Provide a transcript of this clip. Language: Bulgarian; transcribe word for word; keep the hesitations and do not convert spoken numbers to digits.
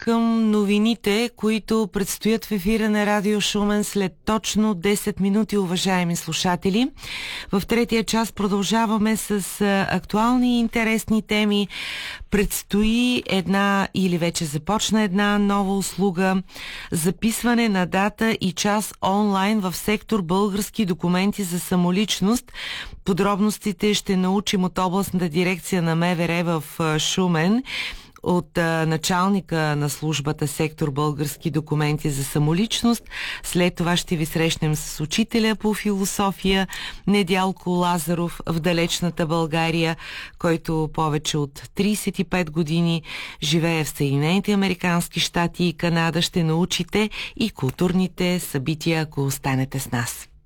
към новините, които предстоят в ефира на Радио Шумен след точно десет минути, уважаеми слушатели. В третия час продължаваме с актуални и интересни теми. Предстои една или вече започна една нова услуга – записване на дата и час онлайн в сектор български документи за самоличност. Подробностите ще научим от областната дирекция на МВР в Шумен, от а, началника на службата сектор български документи за самоличност. След това ще ви срещнем с учителя по философия Недялко Лазаров в далечната България, който повече от трийсет и пет години живее в Съединените американски щати и Канада. Ще научите и културните събития, ако останете с нас.